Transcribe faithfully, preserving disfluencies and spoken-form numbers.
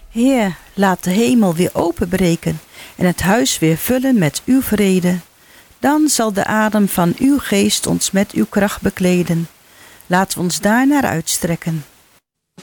Heer, laat de hemel weer openbreken en het huis weer vullen met uw vrede. Dan zal de adem van uw geest ons met uw kracht bekleden. Laten we ons daarnaar uitstrekken.